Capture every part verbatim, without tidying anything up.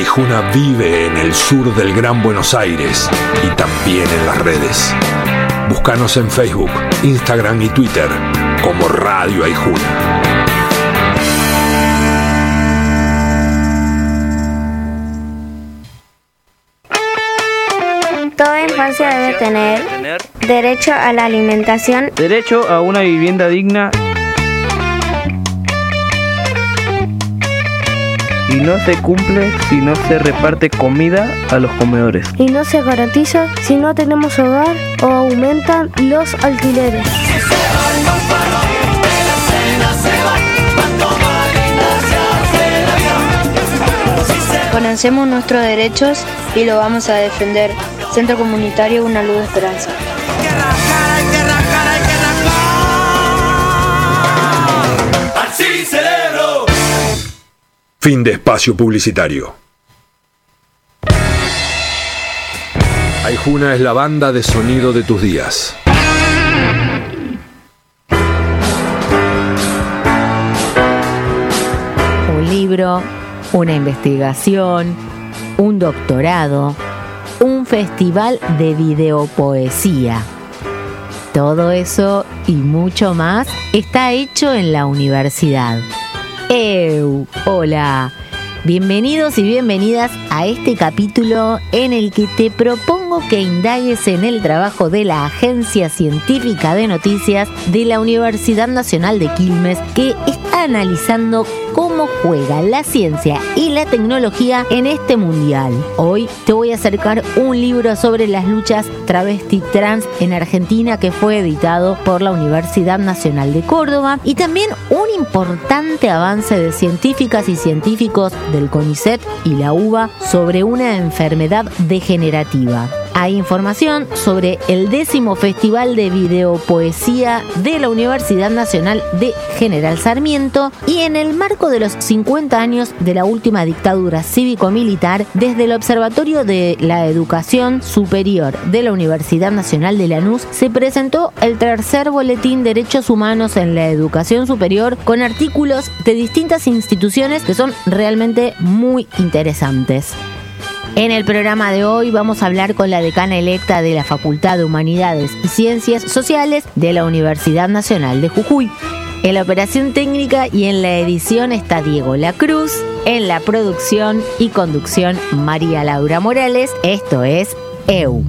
Aijuna vive en el sur del Gran Buenos Aires y también en las redes. Búscanos en Facebook, Instagram y Twitter como Radio Aijuna. Toda infancia debe tener derecho a la alimentación, derecho a una vivienda digna y no se cumple si no se reparte comida a los comedores. Y no se garantiza si no tenemos hogar o aumentan los alquileres. Conocemos nuestros derechos y lo vamos a defender. Centro Comunitario Una Luz de Esperanza. Fin de espacio publicitario. Aijuna es la banda de sonido de tus días. Un libro, una investigación, un doctorado, un festival de videopoesía. Todo eso y mucho más está hecho en la universidad. ¡Eu! Hola, bienvenidos y bienvenidas a este capítulo en el que te propongo que indagues en el trabajo de la Agencia Científica de Noticias de la Universidad Nacional de Quilmes, que está analizando cómo juega la ciencia y la tecnología en este mundial. Hoy te voy a acercar un libro sobre las luchas travesti trans en Argentina que fue editado por la Universidad Nacional de Córdoba, y también un importante avance de científicas y científicos del CONICET y la UBA sobre una enfermedad degenerativa. Hay información sobre el décimo Festival de Videopoesía de la Universidad Nacional de General Sarmiento, y en el marco de los cincuenta años de la última dictadura cívico-militar, desde el Observatorio de la Educación Superior de la Universidad Nacional de Lanús se presentó el tercer boletín Derechos Humanos en la Educación Superior, con artículos de distintas instituciones que son realmente muy interesantes. En el programa de hoy vamos a hablar con la decana electa de la Facultad de Humanidades y Ciencias Sociales de la Universidad Nacional de Jujuy. En la operación técnica y en la edición está Diego Lacruz, en la producción y conducción María Laura Morales. Esto es Eu.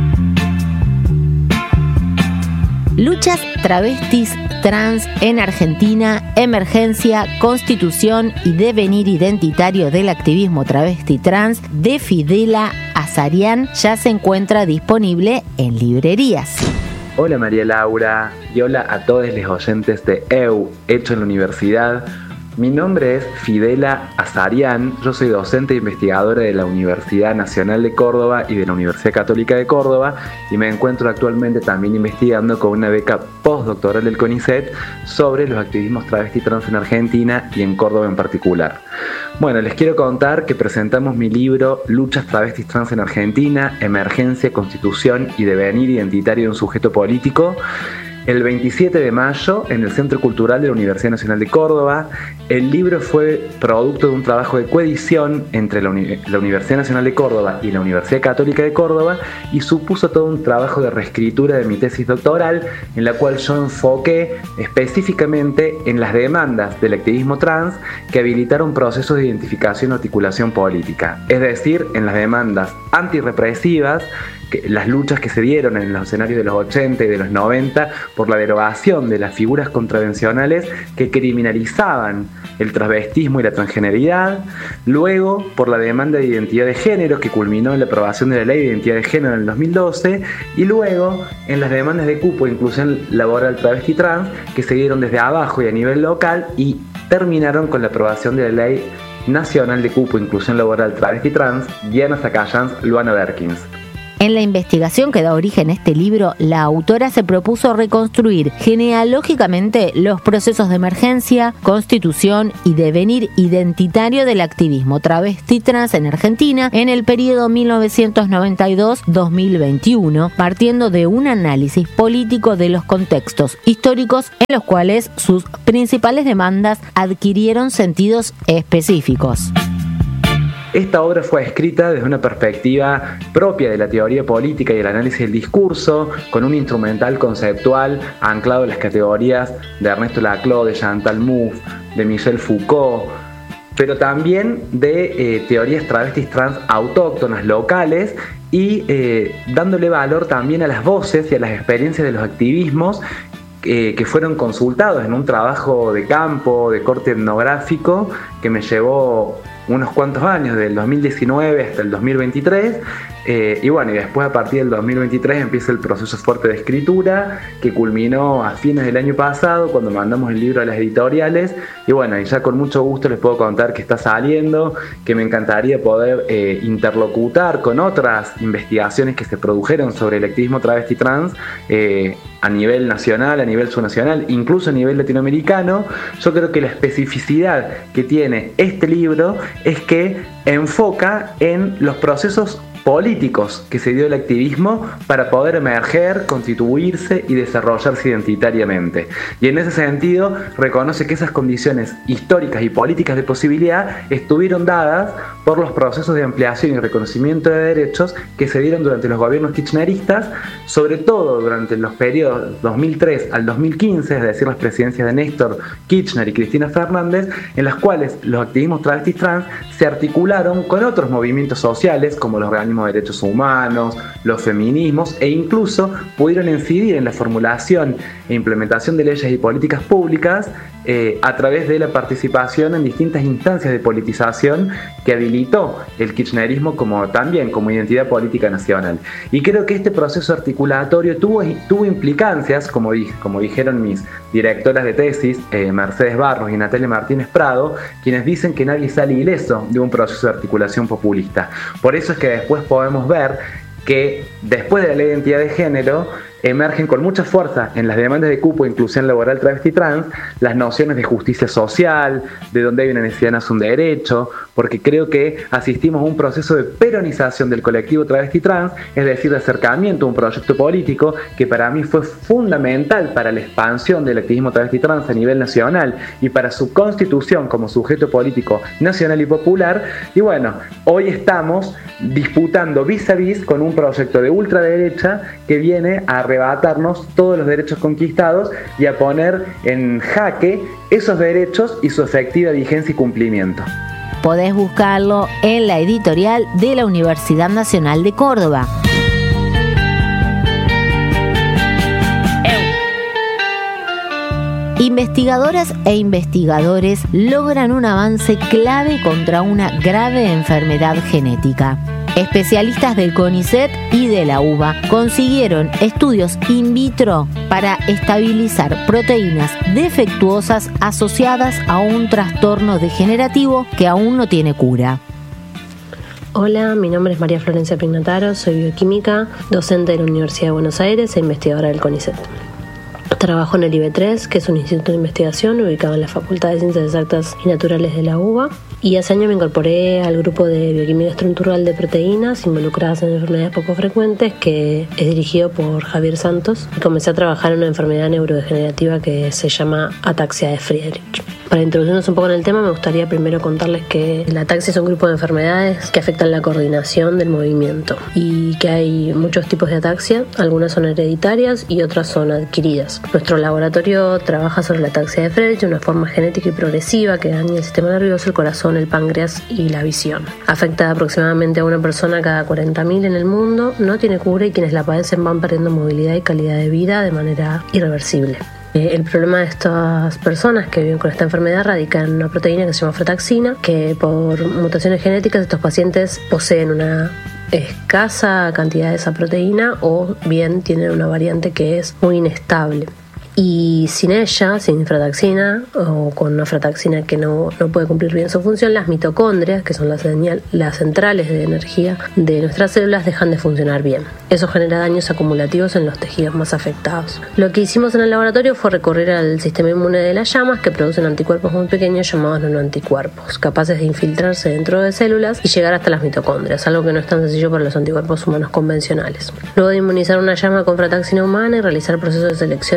Luchas travestis trans en Argentina, emergencia, constitución y devenir identitario del activismo travesti trans, de Fidela Azarian, ya se encuentra disponible en librerías. Hola María Laura y hola a todos los oyentes de Eu, hecho en la universidad. Mi nombre es Fidela Azarian, yo soy docente e investigadora de la Universidad Nacional de Córdoba y de la Universidad Católica de Córdoba, y me encuentro actualmente también investigando con una beca postdoctoral del CONICET sobre los activismos travesti trans en Argentina y en Córdoba en particular. Bueno, les quiero contar que presentamos mi libro Luchas travestis trans en Argentina, emergencia, constitución y devenir identitario de un sujeto político, el veintisiete de mayo en el Centro Cultural de la Universidad Nacional de Córdoba. El libro fue producto de un trabajo de coedición entre la, Uni- la Universidad Nacional de Córdoba y la Universidad Católica de Córdoba, y supuso todo un trabajo de reescritura de mi tesis doctoral, en la cual yo enfoqué específicamente en las demandas del activismo trans que habilitaron procesos de identificación y articulación política, es decir, en las demandas antirrepresivas, que, las luchas que se dieron en los escenarios de los ochenta y de los noventa por la derogación de las figuras contravencionales que criminalizaban el transvestismo y la transgeneridad, luego por la demanda de identidad de género que culminó en la aprobación de la Ley de Identidad de Género en el dos mil doce, y luego en las demandas de cupo e inclusión laboral travesti trans que se dieron desde abajo y a nivel local y terminaron con la aprobación de la Ley Nacional de Cupo e Inclusión Laboral Travesti Trans, Diana Zacayans, Luana Berkins. En la investigación que da origen a este libro, la autora se propuso reconstruir genealógicamente los procesos de emergencia, constitución y devenir identitario del activismo travesti trans en Argentina en el periodo mil novecientos noventa y dos a dos mil veintiuno, partiendo de un análisis político de los contextos históricos en los cuales sus principales demandas adquirieron sentidos específicos. Esta obra fue escrita desde una perspectiva propia de la teoría política y el análisis del discurso, con un instrumental conceptual anclado en las categorías de Ernesto Laclau, de Chantal Mouffe, de Michel Foucault, pero también de eh, teorías travestis trans autóctonas locales y eh, dándole valor también a las voces y a las experiencias de los activismos eh, que fueron consultados en un trabajo de campo, de corte etnográfico, que me llevó unos cuantos años, del dos mil diecinueve hasta el dos mil veintitrés, eh, y bueno, y después a partir del dos mil veintitrés empieza el proceso fuerte de escritura, que culminó a fines del año pasado cuando mandamos el libro a las editoriales, y bueno, y ya con mucho gusto les puedo contar que está saliendo, que me encantaría poder eh, interlocutar con otras investigaciones que se produjeron sobre el activismo travesti trans eh, a nivel nacional, a nivel subnacional, incluso a nivel latinoamericano. Yo creo que la especificidad que tiene este libro es que enfoca en los procesos políticos que se dio el activismo para poder emerger, constituirse y desarrollarse identitariamente. Y en ese sentido reconoce que esas condiciones históricas y políticas de posibilidad estuvieron dadas por los procesos de ampliación y reconocimiento de derechos que se dieron durante los gobiernos kirchneristas, sobre todo durante los periodos dos mil tres al dos mil quince, es decir, las presidencias de Néstor Kirchner y Cristina Fernández, en las cuales los activismos travestis trans se articularon con otros movimientos sociales como los organismos de derechos humanos, los feminismos, e incluso pudieron incidir en la formulación e implementación de leyes y políticas públicas eh, a través de la participación en distintas instancias de politización que habilitó el kirchnerismo como también como identidad política nacional. Y creo que este proceso articulatorio tuvo, tuvo implicancias, como, como dijeron mis directoras de tesis, eh, Mercedes Barros y Natalia Martínez Prado, quienes dicen que nadie sale ileso de un proceso de articulación populista. Por eso es que después podemos ver que después de la ley de identidad de género emergen con mucha fuerza en las demandas de cupo e inclusión laboral travesti trans las nociones de justicia social, de donde hay una necesidad nace un derecho, porque creo que asistimos a un proceso de peronización del colectivo travesti trans, es decir, de acercamiento a un proyecto político que para mí fue fundamental para la expansión del activismo travesti trans a nivel nacional y para su constitución como sujeto político nacional y popular. Y bueno, hoy estamos disputando vis a vis con un proyecto de ultraderecha que viene a arrebatarnos todos los derechos conquistados y a poner en jaque esos derechos y su efectiva vigencia y cumplimiento. Podés buscarlo en la editorial de la Universidad Nacional de Córdoba. Investigadoras e investigadores logran un avance clave contra una grave enfermedad genética. Especialistas del CONICET y de la UBA consiguieron estudios in vitro para estabilizar proteínas defectuosas asociadas a un trastorno degenerativo que aún no tiene cura. Hola, mi nombre es María Florencia Pignataro, soy bioquímica, docente de la Universidad de Buenos Aires e investigadora del CONICET. Trabajo en el I B tres, que es un instituto de investigación ubicado en la Facultad de Ciencias Exactas y Naturales de la UBA, y hace años me incorporé al grupo de bioquímica estructural de proteínas involucradas en enfermedades poco frecuentes, que es dirigido por Javier Santos, y comencé a trabajar en una enfermedad neurodegenerativa que se llama ataxia de Friedreich. Para introducirnos un poco en el tema, me gustaría primero contarles que la ataxia es un grupo de enfermedades que afectan la coordinación del movimiento y que hay muchos tipos de ataxia, algunas son hereditarias y otras son adquiridas. Nuestro laboratorio trabaja sobre la ataxia de Friedreich de una forma genética y progresiva que daña el sistema nervioso, el corazón, el páncreas y la visión. Afecta aproximadamente a una persona cada cuarenta mil en el mundo, no tiene cura y quienes la padecen van perdiendo movilidad y calidad de vida de manera irreversible. El problema de estas personas que viven con esta enfermedad radica en una proteína que se llama frataxina, que por mutaciones genéticas estos pacientes poseen una escasa cantidad de esa proteína o bien tienen una variante que es muy inestable. Y sin ella, sin frataxina o con una frataxina que no, no puede cumplir bien su función, las mitocondrias, que son las, señal, las centrales de energía de nuestras células, dejan de funcionar bien. Eso genera daños acumulativos en los tejidos más afectados. Lo que hicimos en el laboratorio fue recorrer al sistema inmune de las llamas, que producen anticuerpos muy pequeños llamados nanoanticuerpos, capaces de infiltrarse dentro de células y llegar hasta las mitocondrias, algo que no es tan sencillo para los anticuerpos humanos convencionales. Luego de inmunizar una llama con frataxina humana y realizar procesos de selección en el laboratorio,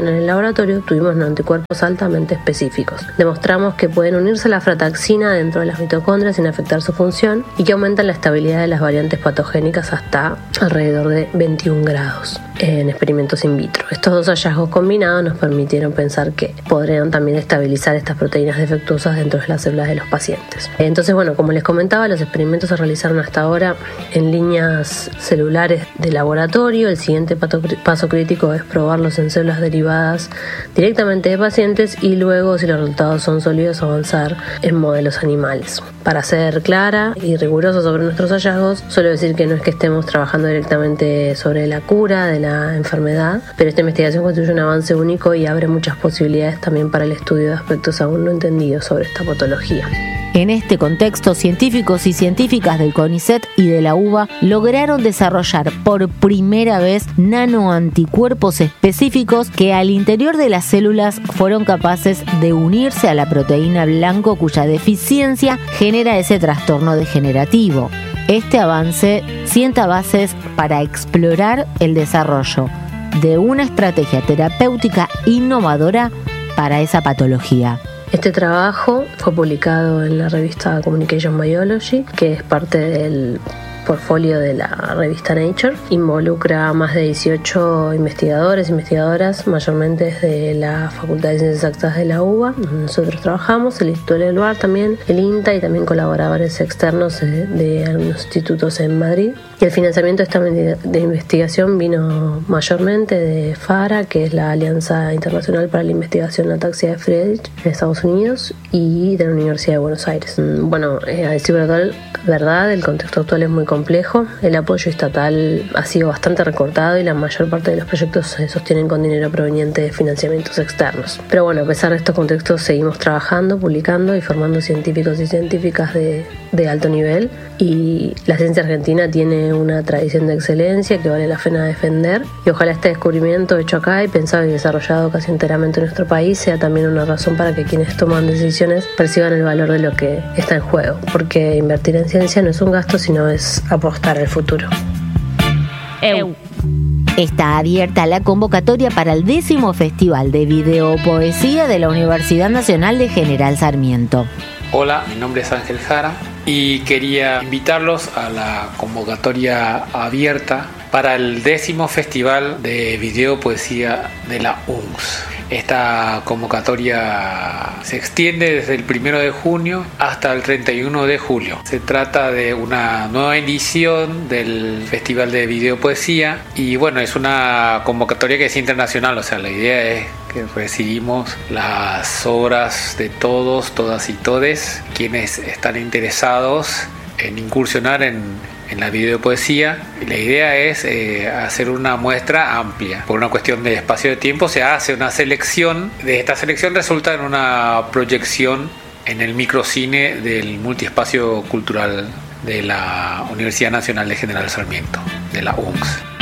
laboratorio tuvimos anticuerpos altamente específicos. Demostramos que pueden unirse a la frataxina dentro de las mitocondrias sin afectar su función y que aumentan la estabilidad de las variantes patogénicas hasta alrededor de veintiún grados en experimentos in vitro. Estos dos hallazgos combinados nos permitieron pensar que podrían también estabilizar estas proteínas defectuosas dentro de las células de los pacientes. Entonces, bueno, como les comentaba, los experimentos se realizaron hasta ahora en líneas celulares de laboratorio. El siguiente paso crítico es probarlos en células derivadas directamente de pacientes y luego, si los resultados son sólidos, avanzar en modelos animales. Para ser clara y rigurosa sobre nuestros hallazgos, suelo decir que no es que estemos trabajando directamente sobre la cura de la enfermedad, pero esta investigación constituye un avance único y abre muchas posibilidades también para el estudio de aspectos aún no entendidos sobre esta patología. En este contexto, científicos y científicas del CONICET y de la UBA lograron desarrollar por primera vez nanoanticuerpos específicos que al interior de las células fueron capaces de unirse a la proteína blanco cuya deficiencia genera ese trastorno degenerativo. Este avance sienta bases para explorar el desarrollo de una estrategia terapéutica innovadora para esa patología. Este trabajo fue publicado en la revista Communication Biology, que es parte del portfolio de la revista Nature. Involucra a más de dieciocho investigadores e investigadoras, mayormente desde la Facultad de Ciencias Exactas de la UBA, donde nosotros trabajamos, el Instituto del Lugar también, el INTA y también colaboradores externos de, de algunos institutos en Madrid. Y el financiamiento de esta de investigación vino mayormente de FARA, que es la Alianza Internacional para la Investigación en Ataxia de Friedreich en Estados Unidos, y de la Universidad de Buenos Aires. Bueno, eh, a decir verdad, verdad, el contexto actual es muy complejo. El apoyo estatal ha sido bastante recortado y la mayor parte de los proyectos se sostienen con dinero proveniente de financiamientos externos. Pero bueno, a pesar de estos contextos seguimos trabajando, publicando y formando científicos y científicas de, de alto nivel, y la ciencia argentina tiene una tradición de excelencia que vale la pena defender, y ojalá este descubrimiento hecho acá y pensado y desarrollado casi enteramente en nuestro país sea también una razón para que quienes toman decisiones perciban el valor de lo que está en juego, porque invertir en ciencia no es un gasto, sino es apostar al futuro. Eu. Está abierta la convocatoria para el décimo Festival de Videopoesía de la Universidad Nacional de General Sarmiento. Hola, mi nombre es Ángel Jara y quería invitarlos a la convocatoria abierta para el décimo Festival de Videopoesía de la U N S. Esta convocatoria se extiende desde el primero de junio hasta el treinta y uno de julio. Se trata de una nueva edición del Festival de Videopoesía y bueno, es una convocatoria que es internacional, o sea, la idea es que recibimos las obras de todos, todas y todes quienes están interesados en incursionar en en la videopoesía. La idea es eh, hacer una muestra amplia. Por una cuestión de espacio de tiempo se hace una selección. De esta selección resulta en una proyección en el microcine del multiespacio cultural de la Universidad Nacional de General Sarmiento, de la U N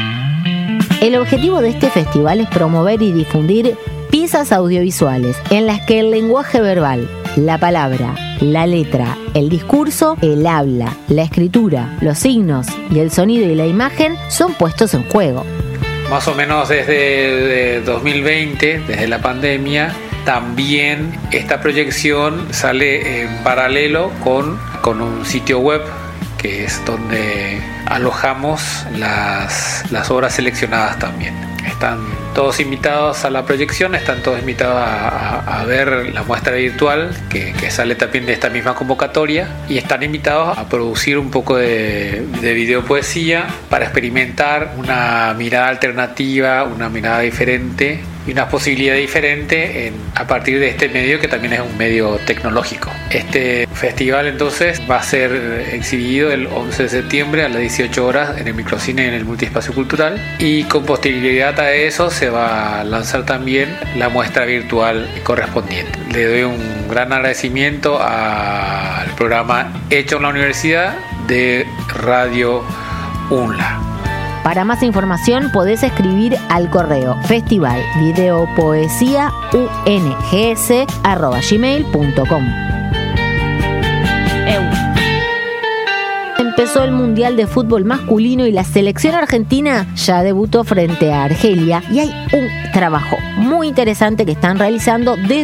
S. El objetivo de este festival es promover y difundir piezas audiovisuales en las que el lenguaje verbal, la palabra, la letra, el discurso, el habla, la escritura, los signos y el sonido y la imagen son puestos en juego. Más o menos desde dos mil veinte, desde la pandemia, también esta proyección sale en paralelo con, con un sitio web que es donde alojamos las, las obras seleccionadas también. Están todos invitados a la proyección, están todos invitados a, a, a ver la muestra virtual que, que sale también de esta misma convocatoria, y están invitados a producir un poco de, de videopoesía para experimentar una mirada alternativa, una mirada diferente y una posibilidad diferente en, a partir de este medio que también es un medio tecnológico. Este festival entonces va a ser exhibido el once de septiembre a las dieciocho horas en el microcine en el multiespacio cultural, y con posterioridad a eso se va a lanzar también la muestra virtual correspondiente. Le doy un gran agradecimiento al programa hecho en la Universidad de Radio UNLA. Para más información podés escribir al correo festival videopoesía u n g s arroba gmail punto com. empezó el Mundial de Fútbol Masculino y la selección argentina ya debutó frente a Argelia, y hay un trabajo muy interesante que están realizando desde